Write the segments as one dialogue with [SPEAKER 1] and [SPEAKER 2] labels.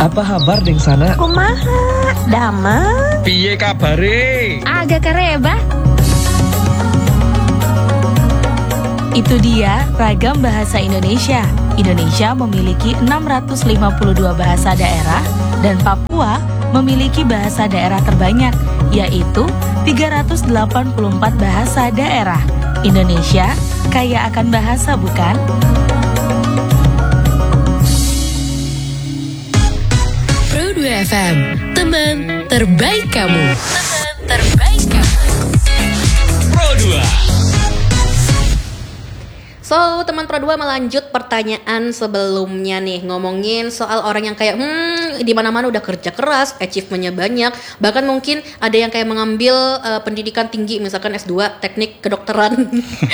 [SPEAKER 1] Apa kabar deng sana?
[SPEAKER 2] Kumaha, damang.
[SPEAKER 1] Piye kabare?
[SPEAKER 2] Agak kareba.
[SPEAKER 3] Itu dia ragam bahasa Indonesia. Indonesia memiliki 652 bahasa daerah dan Papua memiliki bahasa daerah terbanyak, yaitu 384 bahasa daerah. Indonesia kaya akan bahasa, bukan?
[SPEAKER 4] Pro 2 FM, teman terbaik kamu. Teman terbaik kamu.
[SPEAKER 1] Pro 2.
[SPEAKER 5] So, teman Pro 2 melanjut pertanyaan sebelumnya nih, ngomongin soal orang yang kayak di mana-mana udah kerja keras, achievementnya banyak, bahkan mungkin ada yang kayak mengambil pendidikan tinggi, misalkan S2 teknik kedokteran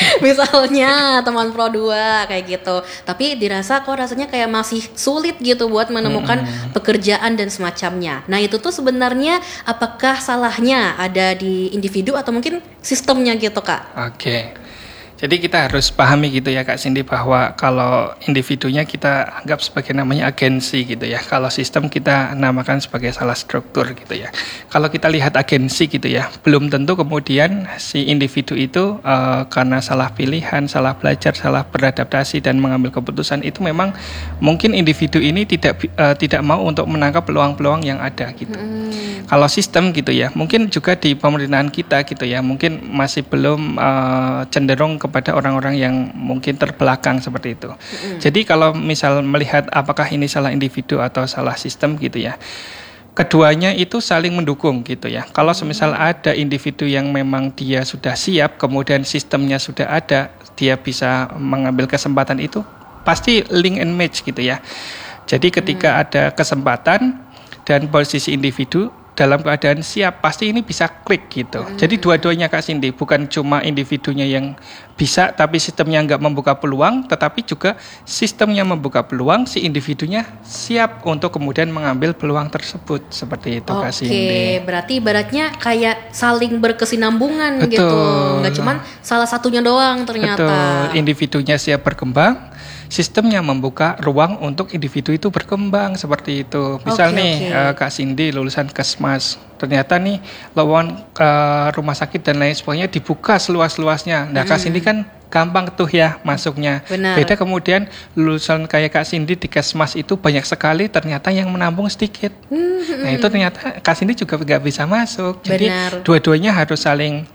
[SPEAKER 5] misalnya, teman Pro 2 kayak gitu. Tapi dirasa kok rasanya kayak masih sulit gitu buat menemukan pekerjaan dan semacamnya. Nah, itu tuh sebenarnya apakah salahnya ada di individu atau mungkin sistemnya gitu, Kak?
[SPEAKER 6] Oke. Jadi kita harus pahami gitu ya Kak Cindy, bahwa kalau individunya kita anggap sebagai namanya agensi gitu ya. Kalau sistem kita namakan sebagai salah struktur gitu ya. Kalau kita lihat agensi gitu ya, belum tentu kemudian si individu itu karena salah pilihan, salah belajar, salah beradaptasi dan mengambil keputusan itu memang mungkin individu ini tidak mau untuk menangkap peluang-peluang yang ada gitu. Kalau sistem gitu ya, mungkin juga di pemerintahan kita gitu ya, mungkin masih belum cenderung kepada orang-orang yang mungkin terbelakang seperti itu. Jadi kalau misal melihat apakah ini salah individu atau salah sistem gitu ya, keduanya itu saling mendukung gitu ya. Kalau semisal ada individu yang memang dia sudah siap, kemudian sistemnya sudah ada, dia bisa mengambil kesempatan itu, pasti link and match gitu ya. Jadi ketika ada kesempatan dan posisi individu dalam keadaan siap, pasti ini bisa klik gitu. Jadi dua-duanya Kak Cindy, bukan cuma individunya yang bisa tapi sistemnya nggak membuka peluang, tetapi juga sistemnya membuka peluang, si individunya siap untuk kemudian mengambil peluang tersebut, seperti itu Kak Cindy.
[SPEAKER 5] Oke, berarti ibaratnya kayak saling berkesinambungan.
[SPEAKER 6] Betul.
[SPEAKER 5] Gitu, nggak cuma salah satunya doang ternyata.
[SPEAKER 6] Betul, individunya siap berkembang, sistemnya membuka ruang untuk individu itu berkembang, seperti itu. Misal Kak Cindy lulusan Kesmas, ternyata nih lowongan rumah sakit dan lain sebagainya dibuka seluas-luasnya. Nah, Kak Cindy kan gampang tuh ya masuknya.
[SPEAKER 5] Benar.
[SPEAKER 6] Beda kemudian lulusan kayak Kak Cindy di Kesmas itu banyak sekali, ternyata yang menampung sedikit. Nah, itu ternyata Kak Cindy juga nggak bisa masuk. Jadi dua-duanya harus saling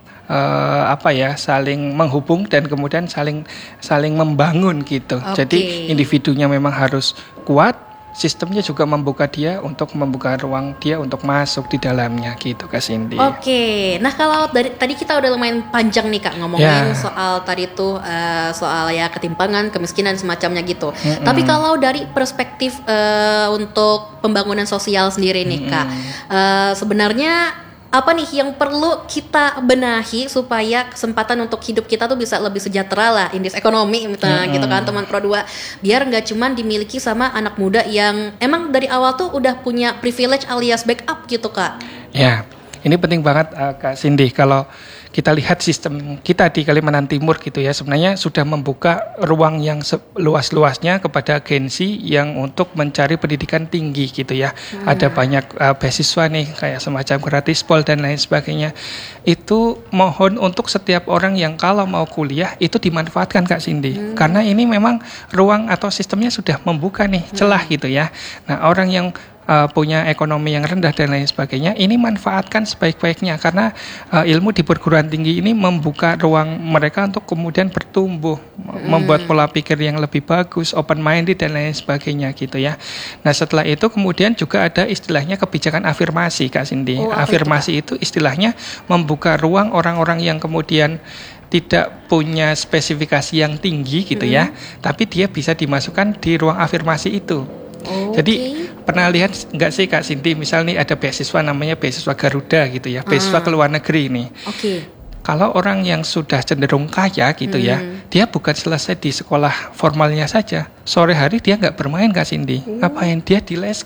[SPEAKER 6] saling menghubung dan kemudian saling membangun gitu. Jadi individunya memang harus kuat, sistemnya juga membuka dia untuk membuka ruang dia untuk masuk di dalamnya gitu Kak Cindy.
[SPEAKER 5] Oke, nah kalau tadi kita udah lumayan panjang nih Kak ngomongin soal tadi tuh soal ya ketimpangan, kemiskinan semacamnya gitu. Tapi kalau dari perspektif untuk pembangunan sosial sendiri nih Kak, sebenarnya apa nih yang perlu kita benahi supaya kesempatan untuk hidup kita tuh bisa lebih sejahtera lah, indeks ekonomi misalnya gitu kan teman Pro 2, biar nggak cuman dimiliki sama anak muda yang emang dari awal tuh udah punya privilege alias backup gitu Kak.
[SPEAKER 6] Ya, ini penting banget Kak Cindy. Kalau kita lihat sistem kita di Kalimantan Timur gitu ya, sebenarnya sudah membuka ruang yang luas-luasnya kepada agensi yang untuk mencari pendidikan tinggi gitu ya. Ada banyak beasiswa nih kayak semacam gratispol dan lain sebagainya. Itu mohon untuk setiap orang yang kalau mau kuliah itu dimanfaatkan Kak Cindy. Karena ini memang ruang atau sistemnya sudah membuka nih celah gitu ya. Nah, orang yang punya ekonomi yang rendah dan lain sebagainya, ini manfaatkan sebaik-baiknya karena ilmu di perguruan tinggi ini membuka ruang mereka untuk kemudian bertumbuh, membuat pola pikir yang lebih bagus, open minded dan lain sebagainya gitu ya. Nah, setelah itu kemudian juga ada istilahnya kebijakan afirmasi Kak Cindy. Afirmasi itu istilahnya membuka ruang orang-orang yang kemudian tidak punya spesifikasi yang tinggi gitu ya, tapi dia bisa dimasukkan di ruang afirmasi itu. Jadi pernah lihat nggak sih Kak Cindy, misal nih ada beasiswa namanya beasiswa Garuda gitu ya, beasiswa ke luar negeri nih. Kalau orang yang sudah cenderung kaya gitu ya, dia bukan selesai di sekolah formalnya saja, sore hari dia nggak bermain Kak Cindy, ngapain? Dia dileskan.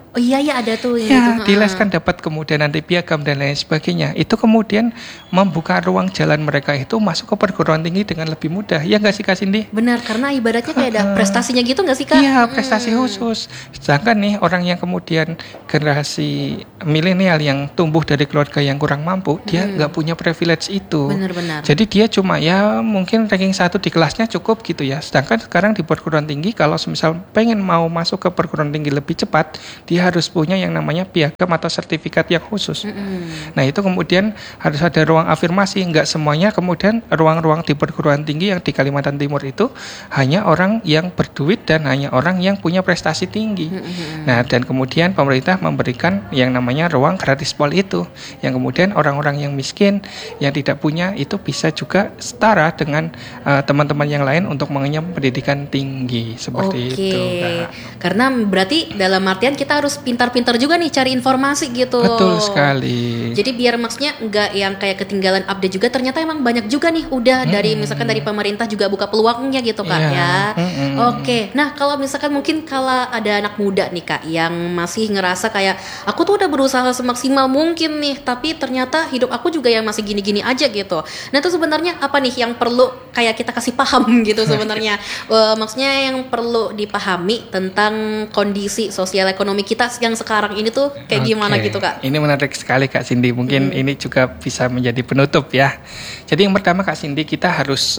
[SPEAKER 5] Oh iya ya ada tuh
[SPEAKER 6] Ya, dileskan dapat kemudian nanti piagam dan lain sebagainya. Itu kemudian membuka ruang jalan mereka itu masuk ke perguruan tinggi dengan lebih mudah. Ya nggak sih Kak Cindy?
[SPEAKER 5] Benar, karena ibaratnya kayak ada prestasinya gitu nggak sih Kak?
[SPEAKER 6] Iya, prestasi khusus. Sedangkan nih orang yang kemudian generasi milenial yang tumbuh dari keluarga yang kurang mampu, dia nggak punya privilege itu.
[SPEAKER 5] Benar-benar.
[SPEAKER 6] Jadi dia cuma ya mungkin ranking 1 di kelasnya cukup gitu ya. Sedangkan sekarang di perguruan tinggi kalau misal pengen mau masuk ke perguruan tinggi lebih cepat, dia harus punya yang namanya piagam atau sertifikat yang khusus. Nah itu kemudian harus ada ruang afirmasi. Nggak semuanya kemudian ruang-ruang di perguruan tinggi yang di Kalimantan Timur itu hanya orang yang berduit dan hanya orang yang punya prestasi tinggi. Nah dan kemudian pemerintah memberikan yang namanya ruang gratis pol itu, yang kemudian orang-orang yang miskin yang tidak punya itu bisa juga setara dengan teman-teman yang lain untuk mengenyam pendidikan tinggi seperti itu. Nah.
[SPEAKER 5] Karena berarti dalam artian kita harus pintar-pintar juga nih cari informasi gitu.
[SPEAKER 6] Betul sekali.
[SPEAKER 5] Jadi biar maksudnya nggak yang kayak ketinggalan update juga, ternyata emang banyak juga nih udah dari misalkan dari pemerintah juga buka peluangnya gitu Kak ya. Oke. Nah kalau misalkan mungkin kalau ada anak muda nih Kak yang masih ngerasa kayak aku tuh udah berusaha semaksimal mungkin nih, tapi ternyata hidup aku juga yang masih gini-gini aja gitu. Nah itu sebenarnya apa nih yang perlu kayak kita kasih paham gitu sebenarnya? Maksudnya yang perlu dipahami tentang kondisi sosial ekonomi kita yang sekarang ini tuh kayak gimana gitu Kak?
[SPEAKER 6] Ini menarik sekali Kak Cindy. Mungkin ini juga bisa menjadi penutup ya. Jadi yang pertama Kak Cindy, kita harus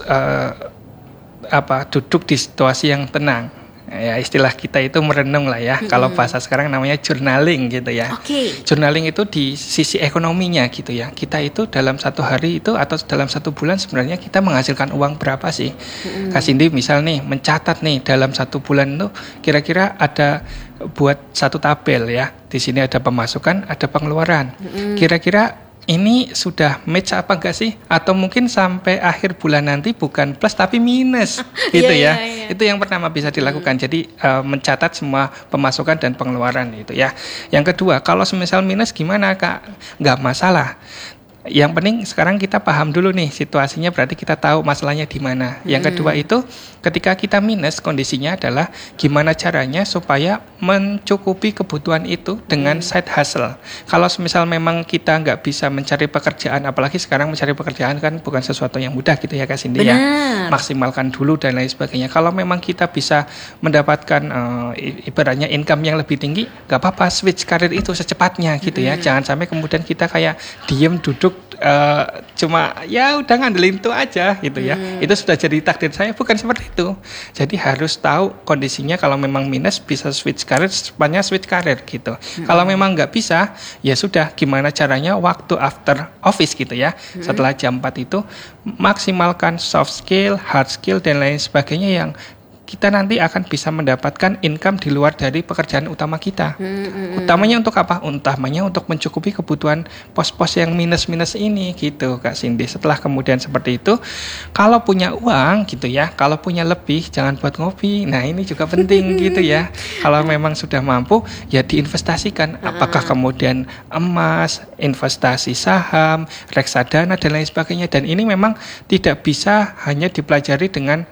[SPEAKER 6] duduk di situasi yang tenang. Ya istilah kita itu merenung lah ya. Kalau bahasa sekarang namanya journaling gitu ya. Journaling itu di sisi ekonominya gitu ya. Kita itu dalam satu hari itu atau dalam satu bulan sebenarnya kita menghasilkan uang berapa sih? Kak Cindy misal nih mencatat nih dalam satu bulan itu kira-kira ada buat satu tabel ya. Di sini ada pemasukan, ada pengeluaran. Kira-kira ini sudah match apa enggak sih? Atau mungkin sampai akhir bulan nanti bukan plus tapi minus gitu ya. Itu yang pertama bisa dilakukan. Jadi mencatat semua pemasukan dan pengeluaran itu ya. Yang kedua, kalau semisal minus gimana Kak? Enggak masalah. Yang penting sekarang kita paham dulu nih situasinya, berarti kita tahu masalahnya di mana. Yang kedua itu ketika kita minus, kondisinya adalah gimana caranya supaya mencukupi kebutuhan itu dengan side hustle. Kalau misal memang kita nggak bisa mencari pekerjaan, apalagi sekarang mencari pekerjaan kan bukan sesuatu yang mudah gitu ya Kak Cindy ya. Maksimalkan dulu dan lain sebagainya. Kalau memang kita bisa mendapatkan ibaratnya income yang lebih tinggi, nggak apa-apa switch karir itu secepatnya gitu ya. Jangan sampai kemudian kita kayak diem duduk cuma ya udah ngandelin itu aja gitu ya. Itu sudah jadi takdir saya, bukan seperti itu. Jadi harus tahu kondisinya, kalau memang minus bisa switch karir, secepatnya switch karir gitu. Kalau memang nggak bisa, ya sudah gimana caranya waktu after office gitu ya. Setelah jam 4 itu maksimalkan soft skill, hard skill dan lain sebagainya yang kita nanti akan bisa mendapatkan income di luar dari pekerjaan utama kita. Utamanya untuk apa? Utamanya untuk mencukupi kebutuhan pos-pos yang minus-minus ini gitu Kak Cindy. Setelah kemudian seperti itu, kalau punya uang gitu ya, kalau punya lebih jangan buat ngopi. Nah ini juga penting gitu ya. Kalau memang sudah mampu ya diinvestasikan. Apakah kemudian emas, investasi saham, reksadana dan lain sebagainya. Dan ini memang tidak bisa hanya dipelajari dengan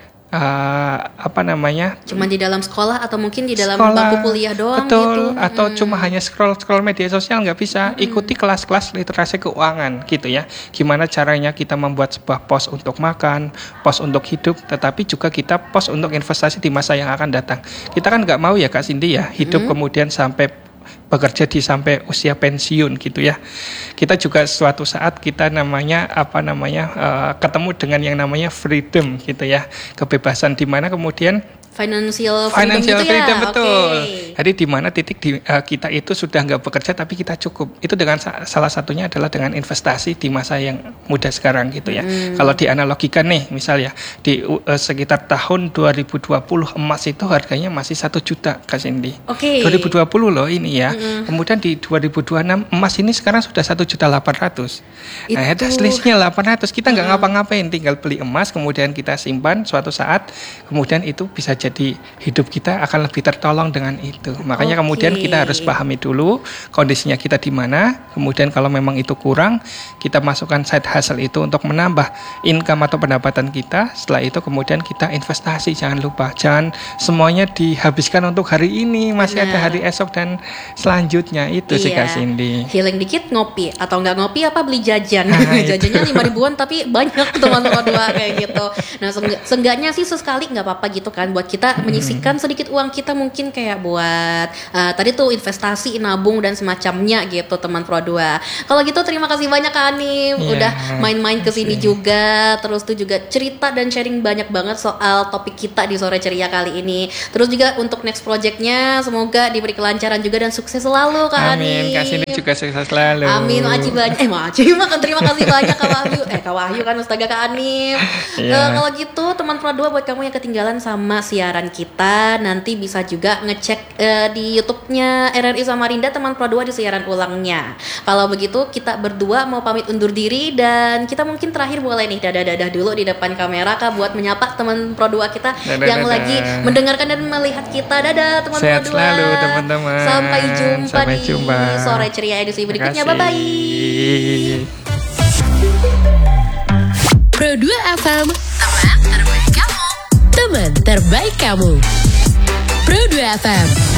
[SPEAKER 5] cuma di dalam sekolah atau mungkin di dalam bangku kuliah doang.
[SPEAKER 6] Betul,
[SPEAKER 5] gitu.
[SPEAKER 6] atau cuma hanya scroll media sosial, nggak bisa. Ikuti kelas-kelas literasi keuangan gitu ya. Gimana caranya kita membuat sebuah pos untuk makan, pos untuk hidup, tetapi juga kita pos untuk investasi di masa yang akan datang. Kita kan nggak mau ya Kak Cindy ya hidup kemudian sampai bekerja di sampai usia pensiun gitu ya. Kita juga suatu saat kita ketemu dengan yang namanya freedom gitu ya, kebebasan, di mana kemudian
[SPEAKER 5] financial freedom
[SPEAKER 6] freedom ya? Betul. Jadi di mana titik kita itu sudah nggak bekerja tapi kita cukup. Itu dengan salah satunya adalah dengan investasi di masa yang muda sekarang gitu ya. Kalau dianalogikan nih, misal ya di sekitar tahun 2020 emas itu harganya masih 1 juta Kak Cindy. 2020 loh ini ya. Kemudian di 2026 emas ini sekarang sudah 1.800.000. Nah, itu selisihnya 800. Kita nggak ngapa-ngapain, tinggal beli emas kemudian kita simpan suatu saat, kemudian itu bisa jadi jadi hidup kita akan lebih tertolong dengan itu. Makanya kemudian kita harus pahami dulu kondisinya kita di mana. Kemudian kalau memang itu kurang, kita masukkan side hustle itu untuk menambah income atau pendapatan kita. Setelah itu kemudian kita investasi. Jangan lupa, jangan semuanya dihabiskan untuk hari ini, masih ada hari esok dan selanjutnya. Itu sih Kak Cindy.
[SPEAKER 5] Healing dikit ngopi, atau nggak ngopi apa beli jajan. Jajannya 5 ribuan tapi banyak teman Pro2 kayak gitu. Nah seenggaknya sih sesekali nggak apa-apa gitu kan, buat kita menyisihkan sedikit uang kita, mungkin kayak buat tadi tuh investasi, nabung dan semacamnya gitu teman Pro2. Kalau gitu terima kasih banyak Kak Anim udah main-main kesini juga, terus tuh juga cerita dan sharing banyak banget soal topik kita di Sore Ceria kali ini. Terus juga untuk next projectnya semoga diberi kelancaran juga dan sukses selalu Kak Anim.
[SPEAKER 6] Amin, Kak Cindy juga sukses selalu.
[SPEAKER 5] Amin, makasih banyak. Terima kasih banyak Kak Wahyu. Kak Wahyu kan Ustazah Kak Anim. Kalau gitu teman Pro2, buat kamu yang ketinggalan sama siaran kita, nanti bisa juga ngecek di YouTube-nya RRI Samarinda teman Pro2 di siaran ulangnya. Kalau begitu kita berdua mau pamit undur diri, dan kita mungkin terakhir boleh nih dadah-dadah dulu di depan kamera Kak, buat menyapa teman Pro2 kita yang lagi mendengarkan dan melihat kita. Dadah teman
[SPEAKER 6] Sehat
[SPEAKER 5] Pro2.
[SPEAKER 6] selalu teman-teman.
[SPEAKER 5] Sampai jumpa di
[SPEAKER 6] jumpa.
[SPEAKER 5] Sore Ceria edisi berikutnya. Bye-bye.
[SPEAKER 4] Pro2 FM, teman terbaik kamu. Teman terbaik kamu. Pro2 FM.